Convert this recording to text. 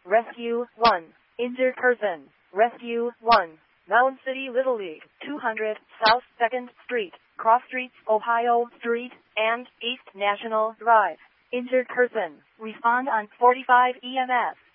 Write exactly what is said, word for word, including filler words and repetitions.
Rescue one. Injured person. Rescue one. Mound City Little League, two hundred South second Street, Cross Streets, Ohio Street, and East National Drive. Injured person. Respond on forty-five E M S.